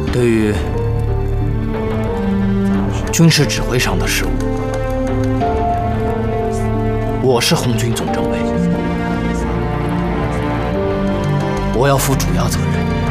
对于军事指挥上的事务，我是红军总政委，我要负主要责任。